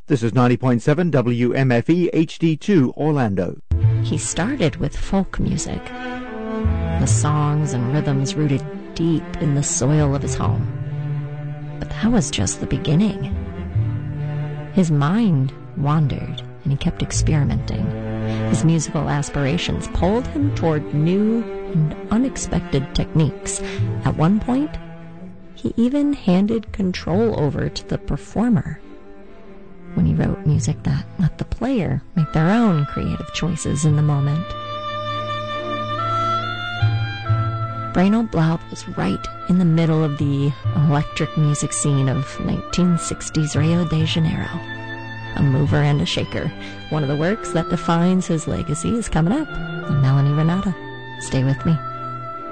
This is 90.7 WMFE HD2 Orlando. He started with folk music, the songs and rhythms rooted deep in the soil of his home. But that was just the beginning. His mind wandered, and he kept experimenting. His musical aspirations pulled him toward new and unexpected techniques. At one point, he even handed control over to the performer when he wrote music that let the player make their own creative choices in the moment. Bruno Blaub was right in the middle of the electric music scene of 1960s Rio de Janeiro. A mover and a shaker. One of the works that defines his legacy is coming up. I'm Melanie Renata. Stay with me.